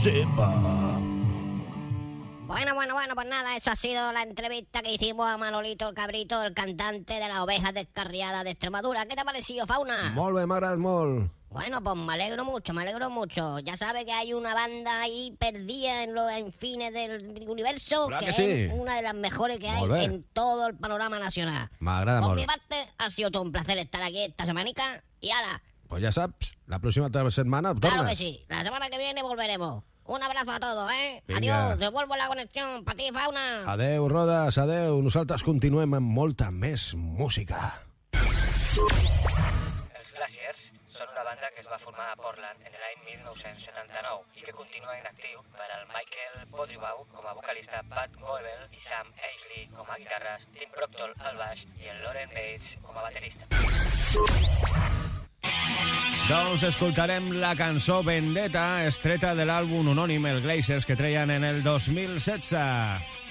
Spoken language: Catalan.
sepa. Bueno, pues nada, eso ha sido la entrevista que hicimos a Manolito el Cabrito, el cantante de las Ovejas Descarriadas de Extremadura. ¿Qué te ha parecido, Fauna? Molt bé, m'ha agradat molt. Bueno, pues me alegro mucho. Ya sabe que hay una banda ahí perdida en los infines del universo, Clar que que sí. es una de las mejores que hay Molt bé. en todo el panorama nacional. M'agrada Por molt. mi parte, ha sido todo un placer estar aquí esta semanica. Y ala, Pues ja saps, la pròxima setmana torna. claro que sí, la semana que viene volveremos. Un abrazo a todos, ¿eh? Vinga. Adiós, devuelvo la conexión para ti, Fauna. Adeu, Rodes, adeu. Nosaltres continuem amb molta més música. Els Glaciers són una banda que es va formar a Portland en l'any 1979 i que continua en actiu per al Michael Podribau com a vocalista, Pat Goebel i Sam Aisley com a guitarres, Tim Proctor al baix i el Lauren Bates com a baterista. Doncs escoltarem la cançó Vendetta, estreta de l'àlbum anònim El Glaciers, que treien en el 2016.